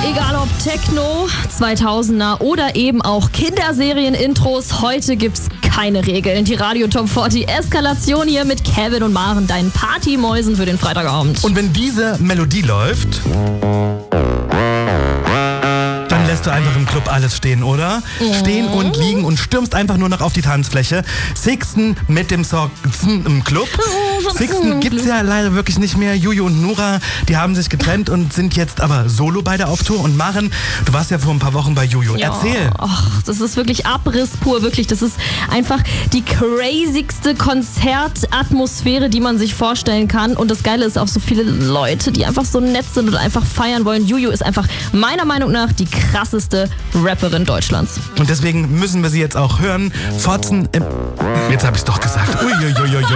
Egal ob Techno, 2000er oder eben auch Kinderserien-Intros, heute gibt's keine Regeln. Die Radio Top 40 Eskalation hier mit Kevin und Maren, deinen Partymäusen für den Freitagabend. Und wenn diese Melodie läuft, dann lässt du einfach im Club alles stehen, oder? Stehen und liegen und stürmst einfach nur noch auf die Tanzfläche. Sixten mit dem Song im Club. Sixten gibt's ja leider wirklich nicht mehr. Juju und Nora, die haben sich getrennt und sind jetzt aber solo beide auf Tour. Und Maren, du warst ja vor ein paar Wochen bei Juju. Ja. Erzähl. Ach, das ist wirklich Abriss pur, wirklich. Das ist einfach die crazigste Konzertatmosphäre, die man sich vorstellen kann. Und das Geile ist auch so viele Leute, die einfach so nett sind und einfach feiern wollen. Juju ist einfach meiner Meinung nach die krasseste Rapperin Deutschlands. Und deswegen müssen wir sie jetzt auch hören. Fotzen im... Jetzt hab ich's doch gesagt. Uiuiuiui.